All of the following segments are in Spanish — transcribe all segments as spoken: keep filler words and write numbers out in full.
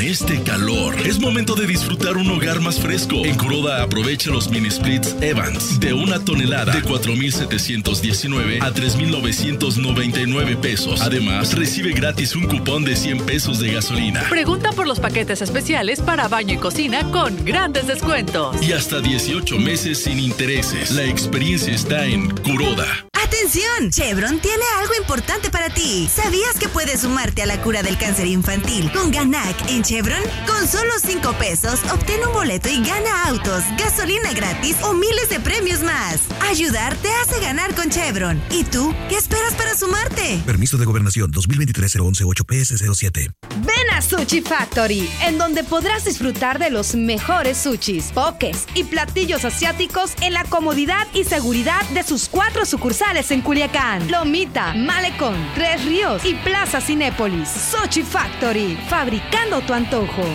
este calor, es momento de disfrutar un hogar más fresco. En Kuroda aprovecha los mini splits Evans de una tonelada de cuatro mil setecientos diecinueve a tres mil novecientos noventa y nueve pesos. Además, recibe gratis un cupón de cien pesos de gasolina. Pregunta por los paquetes especiales para baño y cocina con grandes descuentos. Y hasta dieciocho meses sin intereses. La experiencia está en Kuroda. ¡Atención! Chevron tiene algo importante para ti. ¿Sabías que puedes sumarte a la cura del cáncer infantil con Ganac en Chevron? Con solo cinco pesos, obtén un boleto y gana autos, gasolina gratis o miles de premios más. Ayudar te hace ganar con Chevron. ¿Y tú? ¿Qué esperas para sumarte? Permiso de Gobernación dos mil veintitrés cero once ocho P S cero siete. Ven a Sushi Factory, en donde podrás disfrutar de los mejores sushis, pokés y platillos asiáticos en la comodidad y seguridad de sus cuatro sucursales en Culiacán, Lomita, Malecón, Tres Ríos y Plaza Cinépolis. Sushi Factory, fabricando tu antojo.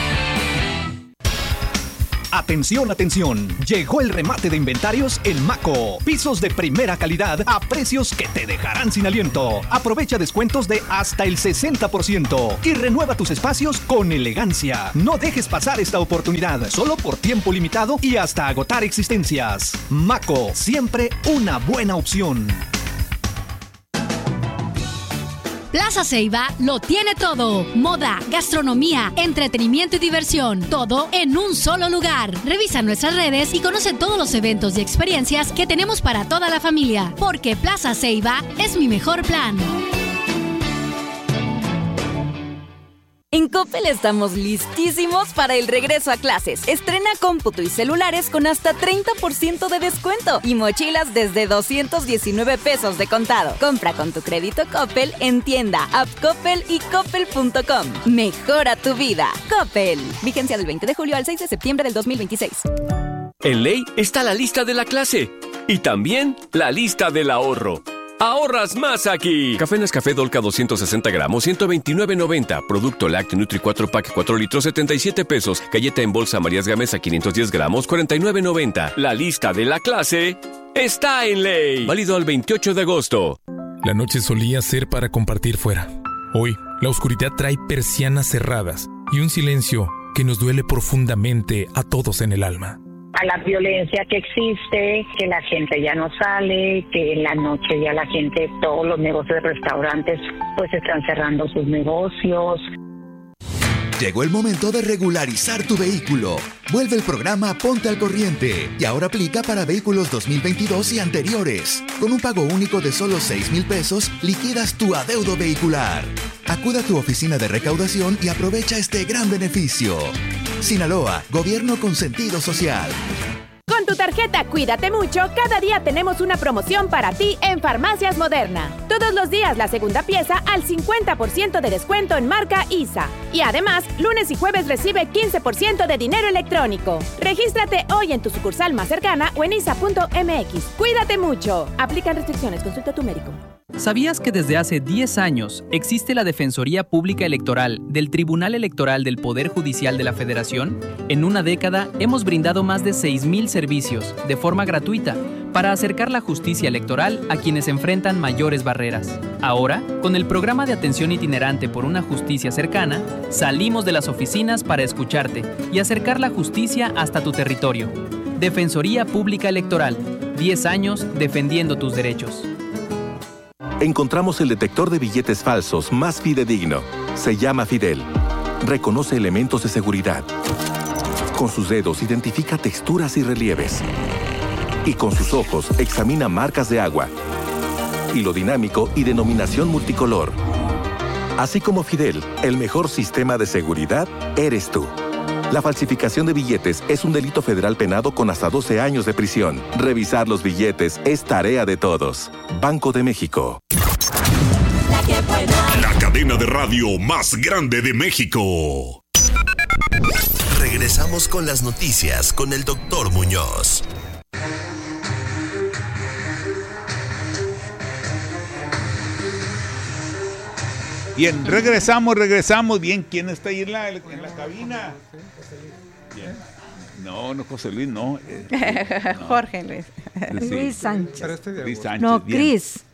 Atención, atención, llegó el remate de inventarios en Maco. Pisos de primera calidad a precios que te dejarán sin aliento. Aprovecha descuentos de hasta el sesenta por ciento y renueva tus espacios con elegancia. No dejes pasar esta oportunidad, solo por tiempo limitado y hasta agotar existencias. Maco, siempre una buena opción. Plaza Ceiba lo tiene todo. Moda, gastronomía, entretenimiento y diversión. Todo en un solo lugar. Revisa nuestras redes y conoce todos los eventos y experiencias que tenemos para toda la familia. Porque Plaza Ceiba es mi mejor plan. En Coppel estamos listísimos para el regreso a clases. Estrena cómputo y celulares con hasta treinta por ciento de descuento y mochilas desde doscientos diecinueve pesos de contado. Compra con tu crédito Coppel en tienda, app Coppel y coppel punto com. Mejora tu vida. Coppel. Vigencia del veinte de julio al seis de septiembre del dos mil veintiséis. En Ley está la lista de la clase y también la lista del ahorro. ¡Ahorras más aquí! Café Nescafé Dolca doscientos sesenta gramos, ciento veintinueve noventa. Producto Lácteo Nutri cuatro pack cuatro litros, setenta y siete pesos. Galleta en bolsa Marías Gamesa quinientos diez gramos, cuarenta y nueve noventa. La lista de la clase está en Ley. Válido al veintiocho de agosto. La noche solía ser para compartir fuera. Hoy, la oscuridad trae persianas cerradas y un silencio que nos duele profundamente a todos en el alma. A la violencia que existe, que la gente ya no sale, que en la noche ya la gente, todos los negocios de restaurantes pues están cerrando sus negocios. Llegó el momento de regularizar tu vehículo. Vuelve el programa Ponte al Corriente y ahora aplica para vehículos dos mil veintidós y anteriores. Con un pago único de solo seis mil pesos, liquidas tu adeudo vehicular. Acuda a tu oficina de recaudación y aprovecha este gran beneficio. Sinaloa, gobierno con sentido social. Con tu tarjeta Cuídate Mucho, cada día tenemos una promoción para ti en Farmacias Moderna. Todos los días la segunda pieza al cincuenta por ciento de descuento en marca I S A. Y además, lunes y jueves recibe quince por ciento de dinero electrónico. Regístrate hoy en tu sucursal más cercana o en isa punto m x. Cuídate Mucho. Aplican restricciones. Consulta a tu médico. ¿Sabías que desde hace diez años existe la Defensoría Pública Electoral del Tribunal Electoral del Poder Judicial de la Federación? En una década hemos brindado más de seis mil servicios de forma gratuita para acercar la justicia electoral a quienes enfrentan mayores barreras. Ahora, con el programa de atención itinerante por una justicia cercana, salimos de las oficinas para escucharte y acercar la justicia hasta tu territorio. Defensoría Pública Electoral, diez años defendiendo tus derechos. Encontramos el detector de billetes falsos más fidedigno. Se llama Fidel. Reconoce elementos de seguridad. Con sus dedos identifica texturas y relieves. Y con sus ojos examina marcas de agua, hilo dinámico y denominación multicolor. Así como Fidel, el mejor sistema de seguridad eres tú. La falsificación de billetes es un delito federal penado con hasta doce años de prisión. Revisar los billetes es tarea de todos. Banco de México. La cadena de radio más grande de México. Regresamos con las noticias con el doctor Muñoz. Bien, regresamos, regresamos. Bien, ¿quién está ahí en la, en la cabina? Bien. No, no, José Luis, no. Eh, no. Jorge Luis. Sí. Luis Sánchez. Luis Sánchez. No, Cris.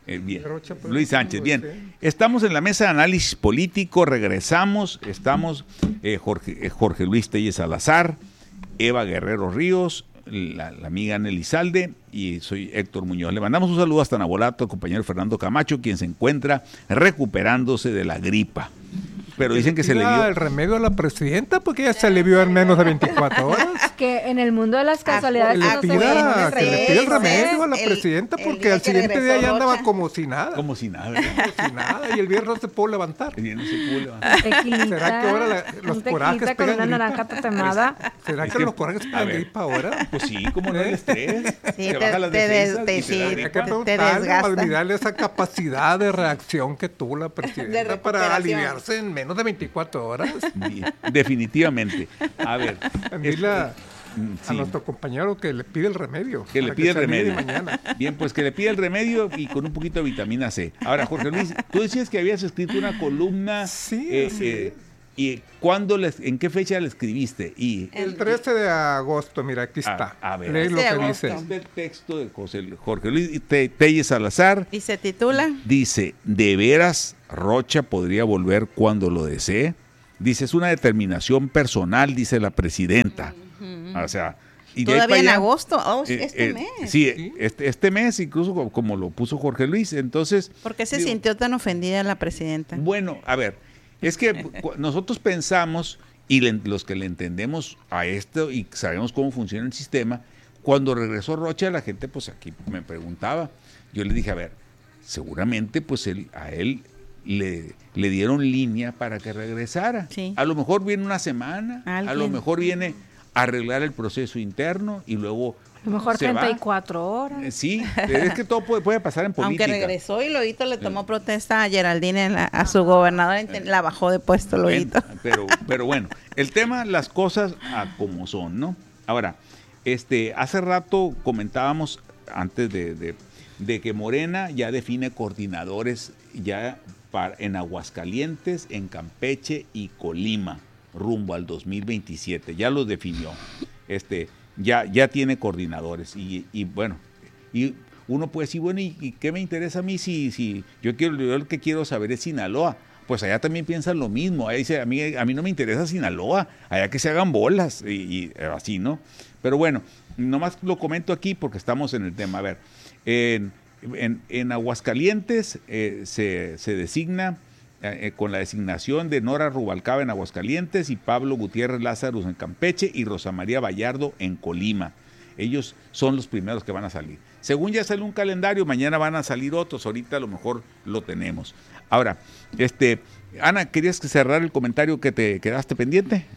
Eh, bien. Luis Sánchez, bien. Estamos en la mesa de análisis político, regresamos, estamos eh, Jorge, eh, Jorge Luis Telles Salazar, Eva Guerrero Ríos, la, la amiga Ana Elizalde, y soy Héctor Muñoz. Le mandamos un saludo hasta Nabolato al compañero Fernando Camacho, quien se encuentra recuperándose de la gripa. Pero dicen que se le vio el remedio a la presidenta porque ya se le vio en menos de veinticuatro horas. Que en el mundo de las casualidades le no pida, se que le pida el remedio a la el, presidenta porque el al siguiente día ya andaba Rocha. como si nada. Como si nada. Como si nada y el viernes no se pudo levantar. El viernes no se pudo levantar. Tequilita, ¿Será que ahora la, los corajes con pegan una gripa? naranja tatemada? ¿Será Es que, que, los corajes pegan gripa ahora? Pues sí, como no el estrés. Sí, se te, baja las te, defensas te, y sí, te da Hay gripa. que te preguntarle, desgasta. admirarle esa capacidad de reacción que tuvo la presidenta De para recuperación. aliviarse en menos de veinticuatro horas. Definitivamente. A ver. Dile a, Sí. a nuestro compañero que le pide el remedio. Que le para pide el se alivie remedio. mañana. Bien, pues que le pide el remedio y con un poquito de vitamina C. Ahora, Jorge Luis, tú decías que habías escrito una columna. Sí, eh, sí. eh, ¿Y cuándo, les, en qué fecha la escribiste? Y El trece de agosto, mira, aquí está. A, a ver, lee lo este que dice. Este texto de José, Jorge Luis Te- Telles Salazar. Y se titula. Dice, ¿de veras Rocha podría volver cuando lo desee? Dice, es una determinación personal, dice la presidenta. Uh-huh. O sea, y de ahí todavía para en allá, agosto, oh, eh, este eh, mes. Sí, este, este mes, incluso como, como lo puso Jorge Luis. Entonces, ¿por qué se digo, sintió tan ofendida la presidenta? Bueno, a ver, es que cu- nosotros pensamos, y le, los que le entendemos a esto y sabemos cómo funciona el sistema, cuando regresó Rocha, la gente, pues aquí me preguntaba, yo le dije, a ver, seguramente pues él, a él le, le dieron línea para que regresara. Sí. A lo mejor viene una semana, ¿Alguien? a lo mejor viene a arreglar el proceso interno y luego A lo mejor se va. treinta y cuatro horas. Eh, Sí, es que todo puede, puede pasar en política. Aunque regresó y Loíto le tomó protesta a Geraldine, la- a su gobernadora, la bajó de puesto Loíto. Bueno, pero, pero bueno, el tema, las cosas a como son, ¿no? Ahora, este, hace rato comentábamos, antes de, de, de que Morena ya define coordinadores ya para, en Aguascalientes, en Campeche y Colima, rumbo al dos mil veintisiete, ya los definió. Este, ya, ya tiene coordinadores y, y bueno, y uno puede decir, bueno, ¿y, y qué me interesa a mí si, si yo quiero, yo lo que quiero saber es Sinaloa? Pues allá también piensan lo mismo. Ahí dice, a mí, a mí no me interesa Sinaloa, allá que se hagan bolas y, y así, ¿no? Pero bueno, nomás lo comento aquí porque estamos en el tema. A ver, en, en, en Aguascalientes eh, se, se designa eh, con la designación de Nora Rubalcaba en Aguascalientes y Pablo Gutiérrez Lázaro en Campeche y Rosa María Vallardo en Colima. Ellos son los primeros que van a salir. Según ya sale un calendario, mañana van a salir otros, ahorita a lo mejor lo tenemos. Ahora, este, Ana, ¿querías cerrar el comentario que te quedaste pendiente?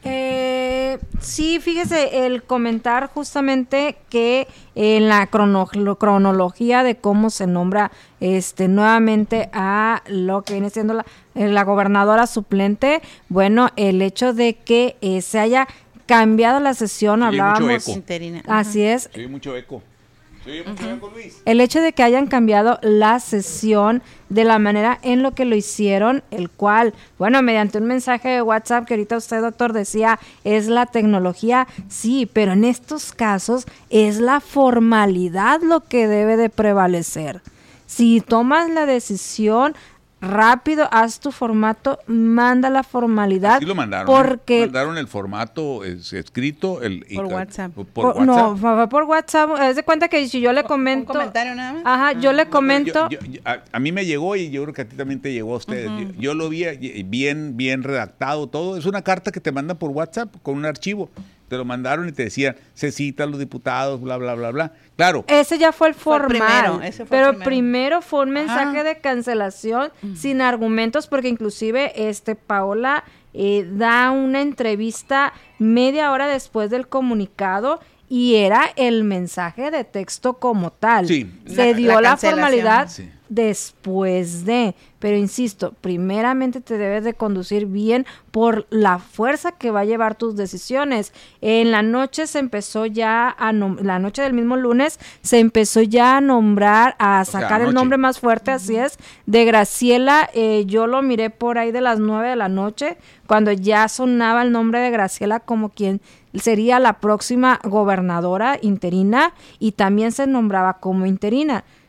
Eh, sí, fíjese, el comentar justamente que en la crono- cronología de cómo se nombra este nuevamente a lo que viene siendo la, la gobernadora suplente, bueno, el hecho de que eh, se haya cambiado la sesión, Sí, hablábamos. mucho eco. Interina. Así es. Sí, mucho eco. Sí, mucho eco, Luis. El hecho de que hayan cambiado la sesión de la manera en lo que lo hicieron, el cual, bueno, mediante un mensaje de WhatsApp que ahorita usted, doctor, decía, es la tecnología, sí, pero en estos casos es la formalidad lo que debe de prevalecer. Si tomas la decisión, rápido, haz tu formato, manda la formalidad. Sí lo mandaron. Porque ¿eh? Mandaron el formato es, escrito. El, y- Por WhatsApp. Por, Por- WhatsApp. No, fue por WhatsApp. Es de cuenta que si yo le comento. ¿Un comentario nada más? Ajá, yo le comento. Yo- yo- a, a mí me llegó y yo creo que a ti también te llegó a ustedes. Ujú. yo, yo lo vi eh, bien, bien redactado todo. Es una carta que te mandan por WhatsApp con un archivo. Te lo mandaron y te decían, se citan los diputados, bla, bla, bla, bla. Claro. Ese ya fue el Fue el formal, primero, ese fue el pero primero. primero fue un mensaje Ajá. de cancelación sin argumentos, porque inclusive este Paola eh, da una entrevista media hora después del comunicado y era el mensaje de texto como tal. Sí. Se La- dio la la, cancelación. formalidad Sí. después de, pero insisto, primeramente te debes de conducir bien por la fuerza que va a llevar tus decisiones. En la noche se empezó ya a nom- la noche del mismo lunes se empezó ya a nombrar, a sea, sacar el anoche. nombre más fuerte, así es, de Graciela. Eh, yo lo miré por ahí de las nueve de la noche, cuando ya sonaba el nombre de Graciela como quien sería la próxima gobernadora interina, y también se nombraba como interina.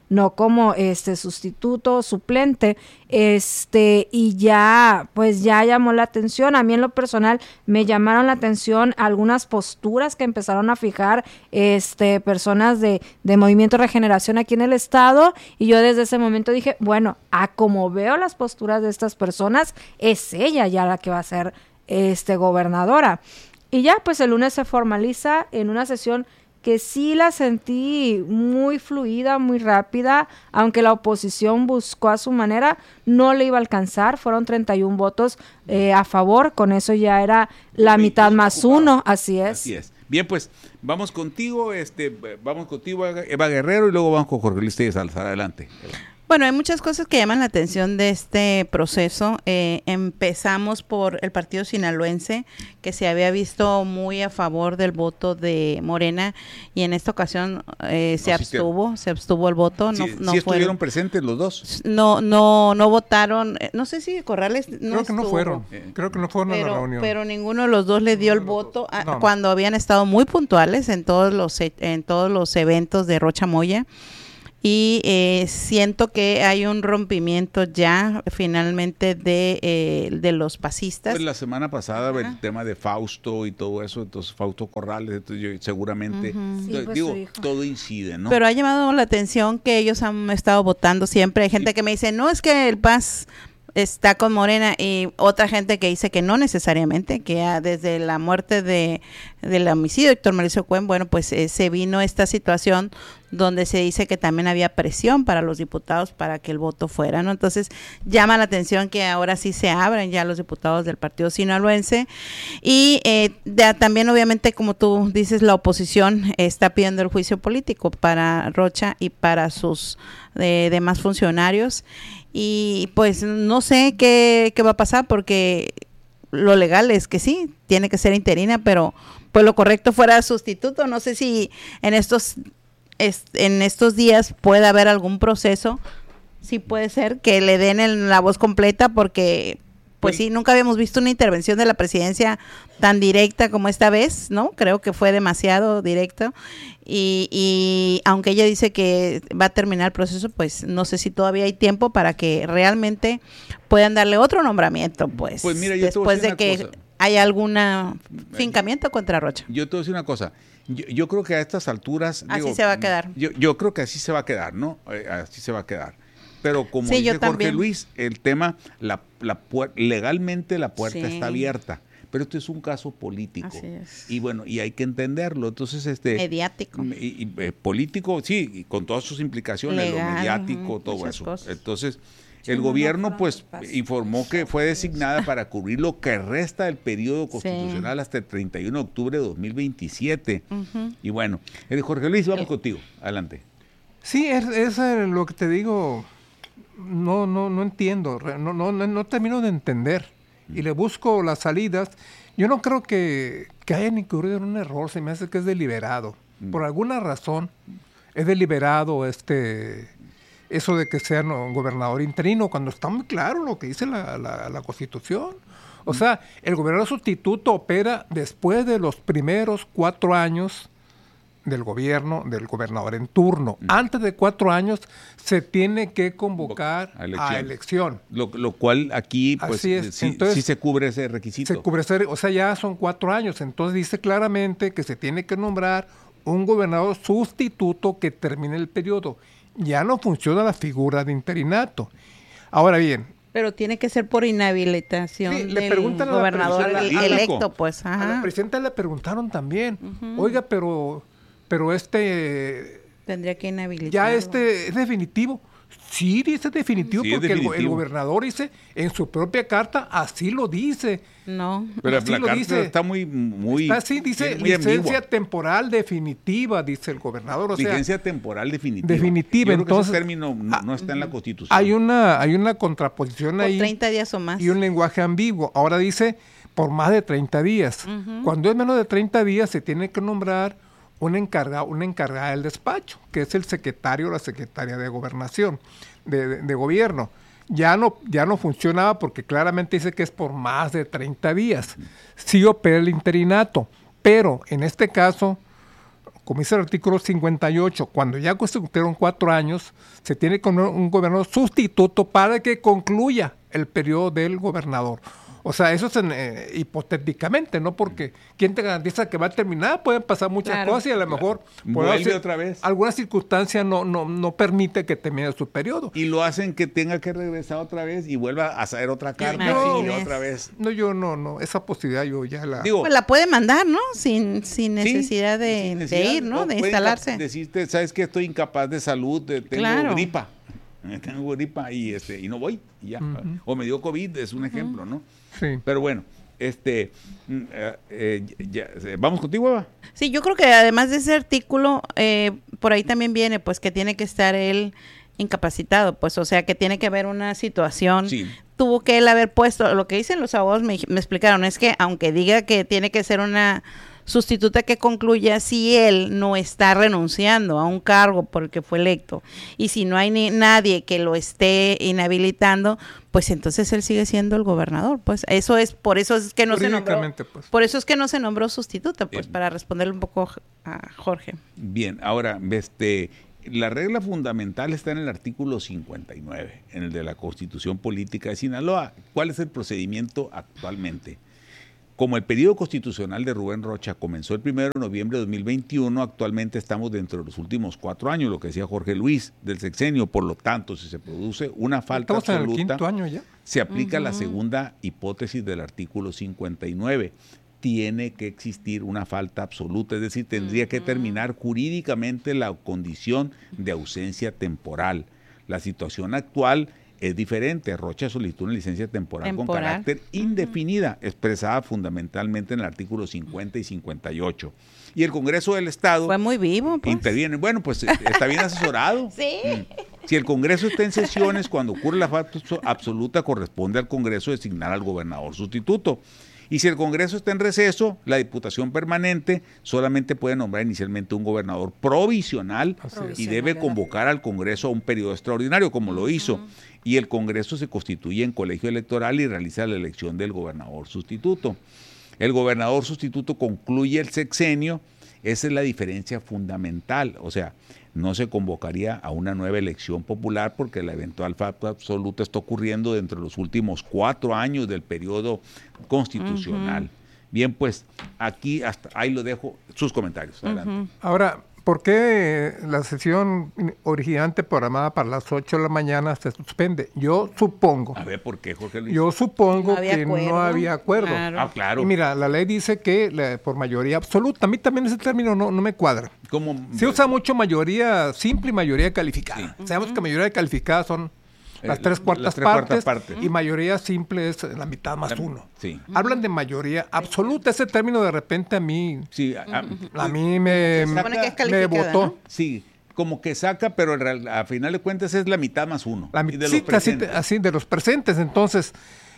no como este sustituto, suplente, este, y ya, pues ya llamó la atención. A mí en lo personal me llamaron la atención algunas posturas que empezaron a fijar este, personas de, de Movimiento Regeneración aquí en el estado, y yo desde ese momento dije, bueno, a como veo las posturas de estas personas, es ella ya la que va a ser este, gobernadora. Y ya, pues el lunes se formaliza en una sesión que sí la sentí muy fluida, muy rápida, aunque la oposición buscó a su manera, no le iba a alcanzar, fueron treinta y uno votos eh, a favor, con eso ya era la mitad más uno, así es. Así es. Bien, pues vamos contigo, este, vamos contigo Eva Guerrero y luego vamos con Jorge Luis Telles Salazar, adelante. Bueno, hay muchas cosas que llaman la atención de este proceso. Eh, empezamos por el partido sinaloense, que se había visto muy a favor del voto de Morena, y en esta ocasión eh, se no, abstuvo, sí, se abstuvo el voto. Sí, no, sí no estuvieron fueron, presentes los dos. No, no, no votaron. No sé si Corrales no Creo que estuvo, no fueron. Creo que no fueron pero, a la reunión. Pero ninguno de los dos le dio el voto a, no, no. cuando habían estado muy puntuales en todos los en todos los eventos de Rocha Moya. Y eh, siento que hay un rompimiento ya finalmente de, eh, de los pasistas. Pues la semana pasada Ajá. el tema de Fausto y todo eso, entonces Fausto Corrales, entonces yo, seguramente, uh-huh. sí, pues digo, todo incide, ¿no? Pero ha llamado la atención que ellos han estado votando siempre. Hay gente sí. que me dice, no, es que el P A S está con Morena, y otra gente que dice que no necesariamente, que ya desde la muerte de del homicidio de Héctor Mauricio Cuen, bueno, pues eh, se vino esta situación donde se dice que también había presión para los diputados para que el voto fuera, ¿no? Entonces llama la atención que ahora sí se abren ya los diputados del partido sinaloense, y eh, de, también obviamente, como tú dices, la oposición está pidiendo el juicio político para Rocha y para sus eh, demás funcionarios, y pues no sé qué, qué va a pasar, porque lo legal es que sí, tiene que ser interina, pero pues lo correcto fuera sustituto. No sé si en estos es, en estos días puede haber algún proceso, sí puede ser que le den el, la voz completa, porque pues sí, nunca habíamos visto una intervención de la presidencia tan directa como esta vez, ¿no? Creo que fue demasiado directo, y, y aunque ella dice que va a terminar el proceso, pues no sé si todavía hay tiempo para que realmente puedan darle otro nombramiento, pues, pues mira, yo después de una que cosa. hay algún fincamiento contra Rocha. Yo te voy a decir una cosa, yo, yo creo que a estas alturas... Así digo, se va a quedar. Yo, yo creo que así se va a quedar, ¿no? Eh, así se va a quedar. Pero como sí, dice Jorge también. Luis, el tema, la, la puer- legalmente la puerta Sí. está abierta, pero esto es un caso político. Así es. Y bueno, y hay que entenderlo. Entonces, este... Mediático. Y, y, eh, político, sí, y con todas sus implicaciones, Legal, lo mediático, uh-huh, todo muchas eso. cosas. Entonces, Sí, el no, gobierno no, pues no, informó que fue designada para cubrir lo que resta del periodo constitucional Sí. hasta el treinta y uno de octubre de dos mil veintisiete. Uh-huh. Y bueno, eh, Jorge Luis, vamos contigo. Adelante. Sí, es, es eh, lo que te digo, no no no entiendo, re- no no no, no termino de entender, y le busco las salidas. Yo no creo que, que hayan incurrido en un error, se me hace que es deliberado. Mm. Por alguna razón es deliberado este eso de que sea no, gobernador interino, cuando está muy claro lo que dice la, la, la Constitución. O sea, el gobernador sustituto opera después de los primeros cuatro años del gobierno del gobernador en turno. Mm. Antes de cuatro años se tiene que convocar a elección. A elección. Lo, lo cual aquí pues Así es. sí, Entonces, sí se cubre ese requisito. Se cubre ese, o sea, ya son cuatro años. Entonces dice claramente que se tiene que nombrar un gobernador sustituto que termine el periodo. Ya no funciona la figura de interinato. Ahora bien, pero tiene que ser por inhabilitación sí, del le preguntan a la gobernador presidenta- electo, pues. a Ajá. la presidenta le preguntaron también, Ujú. oiga, pero, pero este, Tendría que inhabilitar. ya este es definitivo. Sí, dice definitivo, Sí, es porque el go- El, definitivo. gobernador dice en su propia carta, así lo dice. No. Pero Así la lo carta dice. está muy, muy, Está así, dice muy licencia ambigua. temporal definitiva, dice el gobernador. O sea, Licencia temporal definitiva. definitiva, Yo creo que entonces, ese término no, no está en la Constitución. hay una, hay una contraposición Por ahí. treinta días o más. Y un lenguaje ambiguo. Ahora dice por más de treinta días. Ujú. Cuando es menos de treinta días se tiene que nombrar un encargado, una encargada del despacho, que es el secretario o la secretaria de gobernación, de, de- de gobierno. Ya no, ya no funcionaba porque claramente dice que es por más de treinta días. Sí opera el interinato, pero en este caso, como dice el artículo cincuenta y ocho, cuando ya se cumplieron cuatro años, se tiene que nombrar un gobernador sustituto para que concluya el periodo del gobernador. O sea, eso es en, eh, hipotéticamente, ¿no? Porque ¿quién te garantiza que va a terminar? Pueden pasar muchas Claro. cosas y a lo mejor Vuelve hacer- otra vez. alguna circunstancia no, no, no permite que termine su periodo. Y lo hacen que tenga que regresar otra vez y vuelva a hacer otra carta Yo- y otra vez. No, yo no, no, esa posibilidad yo ya la... Digo, Pues la puede mandar, ¿no? Sin, sin necesidad, de, sin de necesidad, ir, ¿no? De pueden instalarse. Decirte, ¿sabes qué? Estoy incapaz de salud, de- tengo Claro. gripa. eh, Tengo gripa y este y no voy y ya. Ujú. O me dio COVID, es un ejemplo, ¿no? Sí. Pero bueno, este mm, eh, eh, ya, eh, vamos contigo, Eva. Sí, yo creo que además de ese artículo, eh, por ahí también viene, pues, que tiene que estar él incapacitado, pues, o sea, que tiene que haber una situación. Sí. Tuvo que él haber puesto, lo que dicen los abogados me, me explicaron, es que aunque diga que tiene que ser una sustituta que concluya, si él no está renunciando a un cargo porque fue electo, y si no hay ni nadie que lo esté inhabilitando, pues entonces él sigue siendo el gobernador, pues eso es, por eso es que no se nombró, Jurídicamente, pues. por eso es que no se nombró sustituta, pues, para responderle un poco a Jorge. Bien, ahora, este, la regla fundamental está en el artículo cincuenta y nueve, en el de la Constitución Política de Sinaloa. ¿Cuál es el procedimiento actualmente? Como el periodo constitucional de Rubén Rocha comenzó el primero de noviembre de dos mil veintiuno, actualmente estamos dentro de los últimos cuatro años, lo que decía Jorge Luis, del sexenio. Por lo tanto, si se produce una falta Estamos en el absoluta, quinto año ya. se aplica Ujú. la segunda hipótesis del artículo cincuenta y nueve. Tiene que existir una falta absoluta, es decir, tendría que terminar jurídicamente la condición de ausencia temporal. La situación actual es diferente. Rocha solicitó una licencia temporal, con Temporal. carácter indefinida, expresada fundamentalmente en el artículo cincuenta y cincuenta y ocho. Y el Congreso del Estado Fue muy vivo, pues. interviene. Bueno, pues está bien asesorado. Sí. Si el Congreso está en sesiones, cuando ocurre la falta absoluta, corresponde al Congreso designar al gobernador sustituto. Y si el Congreso está en receso, la Diputación Permanente solamente puede nombrar inicialmente un gobernador provisional y debe convocar al Congreso a un periodo extraordinario, como lo hizo. Y el Congreso se constituye en colegio electoral y realiza la elección del gobernador sustituto. El gobernador sustituto concluye el sexenio. Esa es la diferencia fundamental. O sea, no se convocaría a una nueva elección popular porque la eventual falta absoluta está ocurriendo dentro de los últimos cuatro años del periodo constitucional. Ujú. Bien, pues aquí hasta ahí lo dejo. Sus comentarios. Adelante. Ahora, ¿por qué la sesión originante programada para las ocho de la mañana se suspende? Yo supongo. A ver, ¿por qué, Jorge Luis? Yo supongo No había que acuerdo. no había acuerdo. Claro. Ah, claro. Y mira, la ley dice que la- por mayoría absoluta. A mí también ese término no, no me cuadra. ¿Cómo? Se usa mucho mayoría simple y mayoría calificada. Sabemos que mayoría calificada son las Eh, tres cuartas las tres partes, cuartas partes. y mayoría simple es la mitad más La- uno. Sí. Hablan de mayoría absoluta. Ese término de repente a mí, Sí, a, a mí me, Se supone que es me calificada, botó. ¿no? sí, como que saca, pero en real- a final de cuentas es la mitad más uno. La y mitad, de sí, los así, presentes. así de los presentes. Entonces,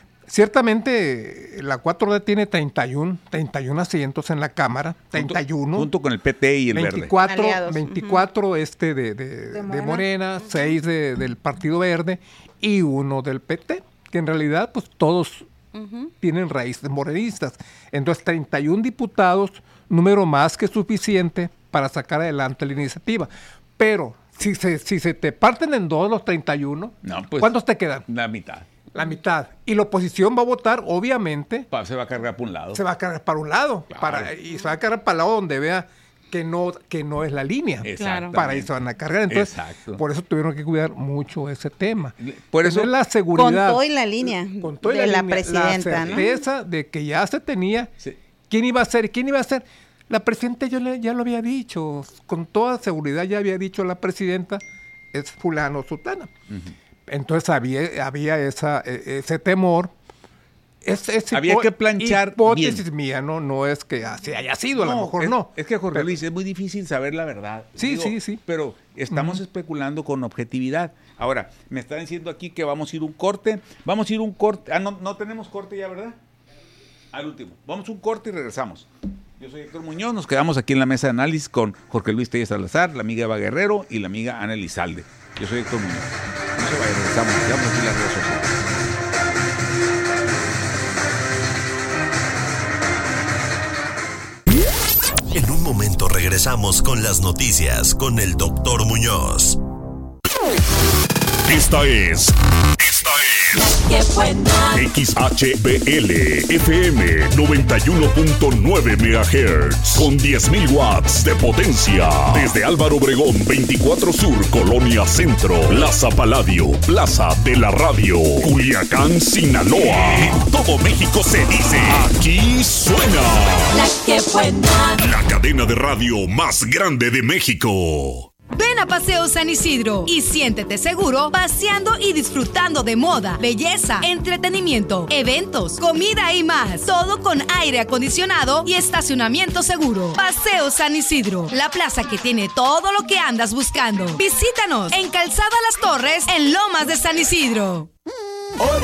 ciertamente la cuatro D tiene treinta y uno, treinta y uno asientos en la Cámara, treinta y uno. Junto con el P T y el veinticuatro, Verde. Aliados, veinticuatro este de, de, de Morena. Morena, seis de, del Partido Verde y uno del P T, que en realidad pues todos Ujú. tienen raíces morenistas. Entonces, treinta y uno diputados, número más que suficiente para sacar adelante la iniciativa. Pero si se, si se te parten en dos los treinta y uno, No, pues, ¿cuántos te quedan? La mitad. La mitad. Y la oposición va a votar, obviamente, Pa- se va a cargar por un lado. se va a cargar para un lado. Claro. Para, y se va a cargar para el lado donde vea que no, que no es la línea. Exactamente. Para ahí se van a cargar. Entonces, Exacto. por eso tuvieron que cuidar mucho ese tema. Por eso- Tener la Con seguridad. todo y la línea con toda de la línea, presidenta, la ¿no? certeza de que ya se tenía Sí. quién iba a ser, quién iba a ser. La presidenta yo le- ya lo había dicho, con toda seguridad ya había dicho la presidenta, es fulano sutana. Entonces había, había esa, e- ese temor. Es, es Había hipo- que planchar hipótesis bien. mía, no, no es que así haya sido, a lo mejor es, no. Es que, Jorge Pero- Luis, es muy difícil saber la verdad. Sí, sí, sí. Pero estamos especulando con objetividad. Ahora, me están diciendo aquí que vamos a ir un corte. Vamos a ir un corte. Ah, no, no tenemos corte ya, ¿verdad? Al último. Vamos a un corte y regresamos. Yo soy Héctor Muñoz. Nos quedamos aquí en la mesa de análisis con Jorge Luis Telles Salazar, la amiga Eva Guerrero y la amiga Ana Elizalde. Yo soy Héctor Muñoz. No se vayan, regresamos. Quedamos aquí en las redes sociales. En un momento regresamos con las noticias con el doctor Muñoz. Esta es... Esta es... ¡Qué buena! X H B L F M noventa y uno punto nueve megahertz con diez mil watts de potencia. Desde Álvaro Obregón veinticuatro Sur, Colonia Centro, Plaza Paladio, Plaza de la Radio, Culiacán, Sinaloa. En todo México se dice, aquí suena La que buena. La cadena de radio más grande de México. Ven a Paseo San Isidro y siéntete seguro paseando y disfrutando de moda, belleza, entretenimiento, eventos, comida y más. Todo con aire acondicionado y estacionamiento seguro. Paseo San Isidro, la plaza que tiene todo lo que andas buscando. Visítanos en Calzada Las Torres, en Lomas de San Isidro.